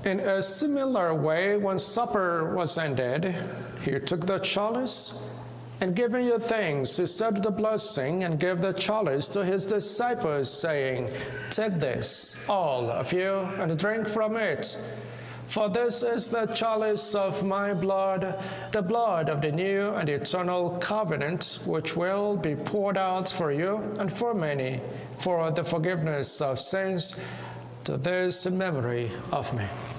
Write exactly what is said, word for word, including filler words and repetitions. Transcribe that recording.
In a similar way, when supper was ended, he took the chalice, and giving you thanks, he said the blessing and gave the chalice to his disciples, saying, "Take this, all of you, and drink from it. For this is the chalice of my blood, the blood of the new and eternal covenant, which will be poured out for you and for many for the forgiveness of sins. To this in memory of me."